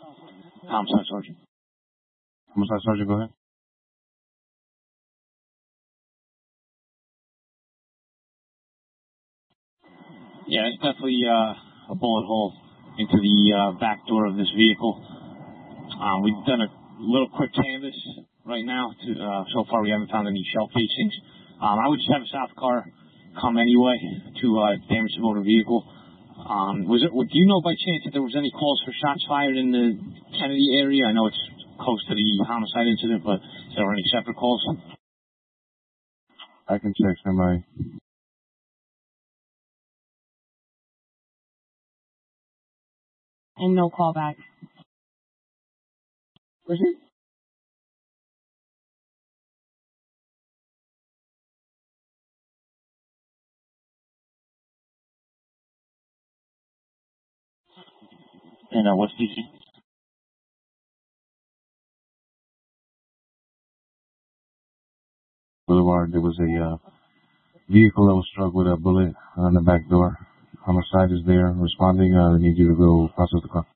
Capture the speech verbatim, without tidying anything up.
Homicide Sergeant. Homicide Sergeant, go ahead. Yeah, it's definitely uh, a bullet hole into the uh, back door of this vehicle. Um, we've done a little quick canvas right now. To, uh, so far, we haven't found any shell casings. Um, I would just have a South car come anyway to uh, damage the motor vehicle. Um, was it? Do you know by chance if there was any calls for shots fired in the Kennedy area? I know it's close to the homicide incident, but is there any separate calls? I can check somebody. And no callback. Was he? And uh, what's D C? Boulevard, there was a uh, vehicle that was struck with a bullet on the back door. Homicide is there responding. Uh, I need you to go process the car.